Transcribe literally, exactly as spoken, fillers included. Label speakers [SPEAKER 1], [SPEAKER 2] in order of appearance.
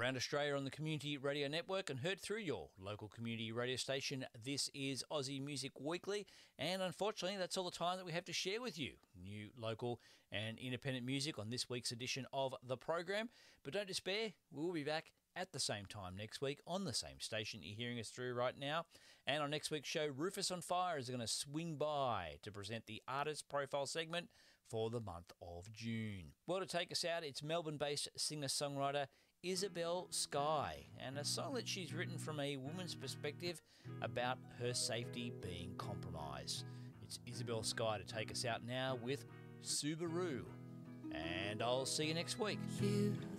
[SPEAKER 1] around Australia on the Community Radio Network and heard through your local community radio station. This is Aussie Music Weekly, and unfortunately that's all the time that we have to share with you. New, local and independent music on this week's edition of the program. But don't despair, we'll be back at the same time next week on the same station you're hearing us through right now. And on next week's show, Rufus on Fire is going to swing by to present the artist profile segment for the month of June. Well, to take us out, it's Melbourne-based singer-songwriter Isabel Skye, and a song that she's written from a woman's perspective about her safety being compromised. It's Isabel Skye to take us out now with Subaru. And I'll see you next week.
[SPEAKER 2] You